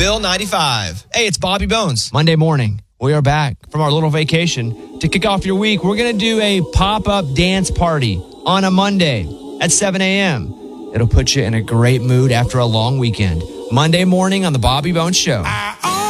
Bill 95. Hey, it's Bobby Bones. Monday morning, we are back from our little vacation. To kick off your week, we're going to do a pop-up dance party on a Monday at 7 a.m. It'll put you in a great mood after a long weekend. Monday morning on the Bobby Bones Show.